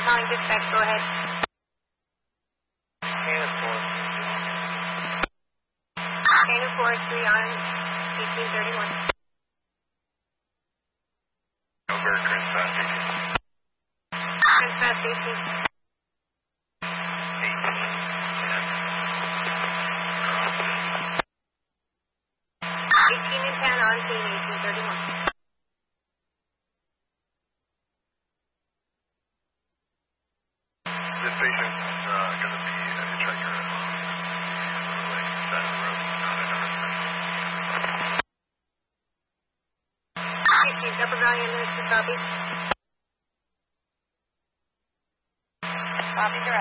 calling dispatch. Go ahead. Dana Forestry on 1831. Over Crenshaw Station. Crenshaw Station. 18 and 10 on scene 1831. This patient's going to be a hitchhiker on the lake side of the road, not in a residence. 16 Upper Valley Ambulance to copy. Copy,